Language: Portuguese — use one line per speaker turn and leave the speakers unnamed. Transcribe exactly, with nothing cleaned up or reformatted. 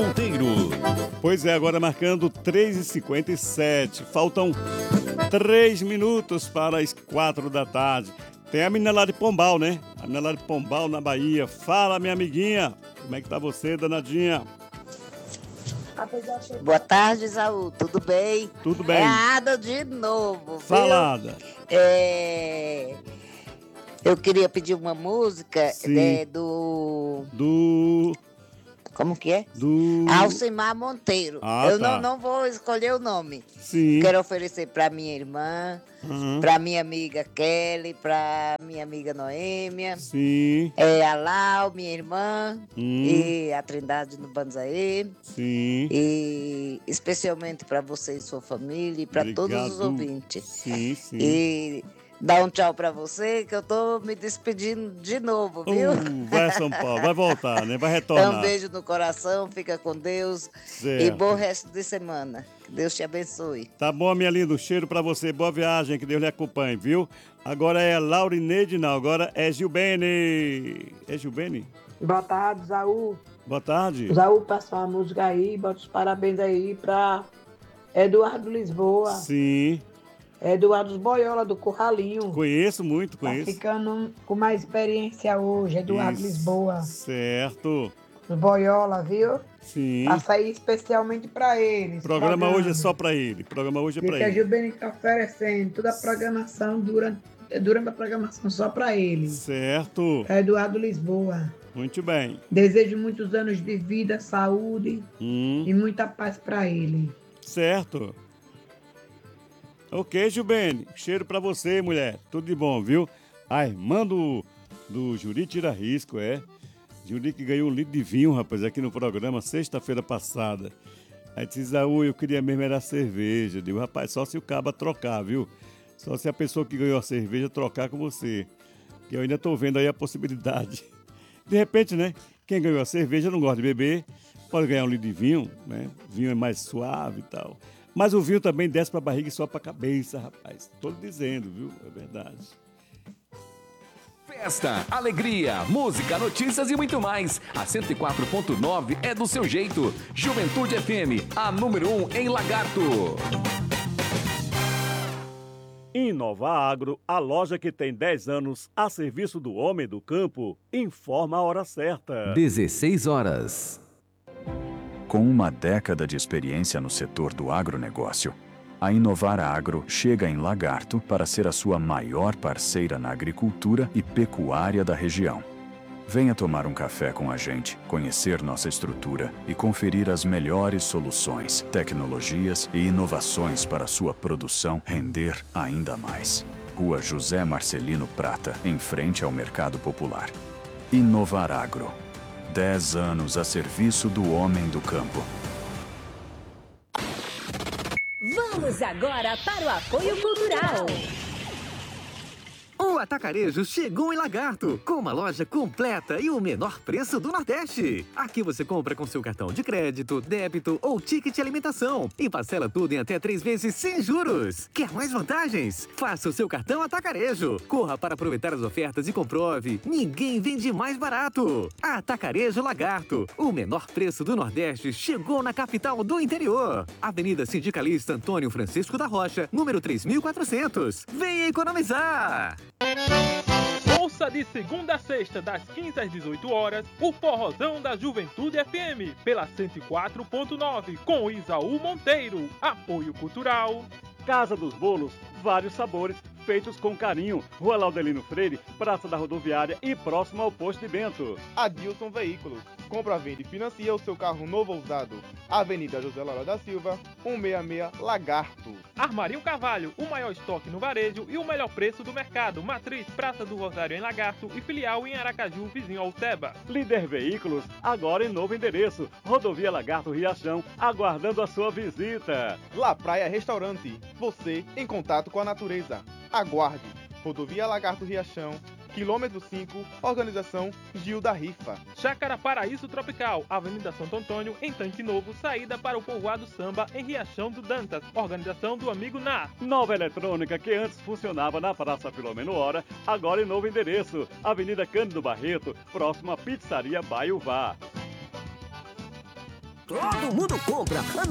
Monteiro.
Pois é, agora marcando três e cinquenta e sete. Faltam três minutos para as quatro da tarde. Tem a menina lá de Pombal, né? A menina lá de Pombal, na Bahia. Fala, minha amiguinha. Como é que tá você, danadinha?
Boa tarde, Isaú. Tudo bem?
Tudo bem.
É a Ada de novo, viu?
Falada.
É... Eu queria pedir uma música né, do...
Do...
Como que é?
Do...
Alcimar Monteiro.
Ah,
Eu
tá.
não, não vou escolher o nome.
Sim.
Quero oferecer para minha irmã,
Uhum.
para minha amiga Kelly, para minha amiga Noêmia.
Sim.
É a Lau, minha irmã,
Hum.
e a Trindade no Banzaê.
Sim.
E especialmente para você e sua família e para todos os
Obrigado.
ouvintes.
Sim, sim.
E dá um tchau para você, que eu tô me despedindo de novo, viu?
Uh, vai a São Paulo, vai voltar, né? Vai retornar.
Então, um beijo no coração, fica com Deus.
Certo.
E bom resto de semana. Que Deus te abençoe.
Tá bom, minha linda, um cheiro pra você, boa viagem, que Deus lhe acompanhe, viu? Agora é Laurineide, não, agora é Gilbene. É Gilbene?
Boa tarde, Zaú.
Boa tarde.
Zaú, passa uma música aí, bota os parabéns aí pra Eduardo Lisboa.
Sim.
Eduardo Boiola, do Curralinho.
Conheço muito,
Tá
conheço.
ficando com mais experiência hoje, Eduardo
Isso,
Lisboa.
Certo.
Do Boiola, viu?
Sim.
Passa aí especialmente pra eles.
Programa hoje é só pra ele. Programa hoje é pra
Porque a
ele.
Gilbene tá oferecendo toda a programação durante, durante a programação só pra ele.
Certo.
É Eduardo Lisboa.
Muito bem.
Desejo muitos anos de vida, saúde
Hum.
e muita paz pra ele.
Certo. Ok, Gilbene. Cheiro pra você, mulher. Tudo de bom, viu? A irmã do, do Juri Tira Risco, é. Juri que ganhou um litro de vinho, rapaz, aqui no programa, sexta-feira passada. Aí disse, Isaú, eu queria mesmo era cerveja. Eu digo, rapaz, só se o caba trocar, viu? Só se a pessoa que ganhou a cerveja trocar com você. Que eu ainda tô vendo aí a possibilidade. De repente, né? Quem ganhou a cerveja não gosta de beber, pode ganhar um litro de vinho, né? Vinho é mais suave e tal. Mas o vinho também desce pra barriga e sobe pra cabeça, rapaz. Tô dizendo, viu? É verdade.
Festa, alegria, música, notícias e muito mais. A cento e quatro ponto nove é do seu jeito. Juventude F M, a número um em Lagarto.
Inova Agro, a loja que tem dez anos a serviço do homem do campo, informa a hora certa.
dezesseis horas.
Com uma década de experiência no setor do agronegócio, a Inovar Agro chega em Lagarto para ser a sua maior parceira na agricultura e pecuária da região. Venha tomar um café com a gente, conhecer nossa estrutura e conferir as melhores soluções, tecnologias e inovações para sua produção render ainda mais. Rua José Marcelino Prata, em frente ao Mercado Popular. Inovar Agro. Dez anos a serviço do homem do campo.
Vamos agora para o apoio cultural.
O Atacarejo chegou em Lagarto, com uma loja completa e o menor preço do Nordeste. Aqui você compra com seu cartão de crédito, débito ou ticket de alimentação e parcela tudo em até três vezes sem juros. Quer mais vantagens? Faça o seu cartão Atacarejo. Corra para aproveitar as ofertas e comprove. Ninguém vende mais barato. Atacarejo Lagarto. O menor preço do Nordeste chegou na capital do interior. Avenida Sindicalista Antônio Francisco da Rocha, número três mil e quatrocentos. Venha economizar!
Ouça de segunda a sexta, das quinze às dezoito horas, o Forrozão da Juventude F M, pela cento e quatro ponto nove, com Isaú Monteiro. Apoio cultural.
Casa dos Bolos, vários sabores, feitos com carinho. Rua Laudelino Freire, Praça da Rodoviária e próximo ao Posto de Bento.
Adilson Veículos. Compra, vende e financia o seu carro novo ou usado. Avenida José Laura da Silva, cento e sessenta e seis, Lagarto.
Armarinho Carvalho, o maior estoque no varejo e o melhor preço do mercado. Matriz Praça do Rosário em Lagarto e filial em Aracaju, vizinho ao Teba.
Líder Veículos, agora em novo endereço. Rodovia Lagarto Riachão, aguardando a sua visita.
La Praia Restaurante. Você em contato com a natureza. Aguarde. Rodovia Lagarto Riachão, quilômetro cinco, organização Gil da Rifa.
Chácara Paraíso Tropical, Avenida Santo Antônio, em Tanque Novo, saída para o Povoado Samba, em Riachão do Dantas. Organização do amigo Ná.
Nova Eletrônica, que antes funcionava na Praça Filomeno Hora, agora em novo endereço. Avenida Cândido Barreto, próximo à Pizzaria Baiuvá.
Todo mundo compra. A